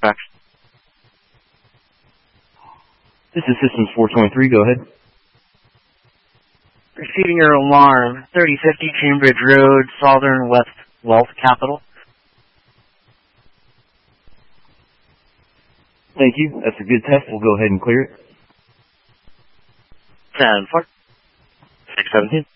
dispatch. This is Systems 423. Go ahead. Receiving your alarm, 3050 Cambridge Road, Southern West Wealth Capital. Thank you. That's a good test. We'll go ahead and clear it. 10-4. 617.